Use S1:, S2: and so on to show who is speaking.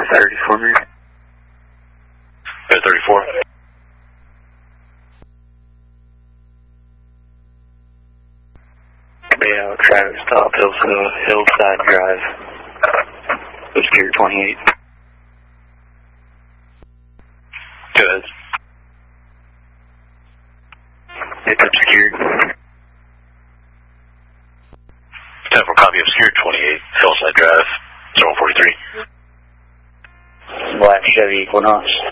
S1: 30 for me.
S2: Got 34.
S1: Yeah, traffic stop, Hillside Drive. Obscure 28.
S2: Go ahead.
S1: It's obscured.
S2: 10 for copy obscured 28, Hillside Drive, 043.
S1: Black Chevy Equinox.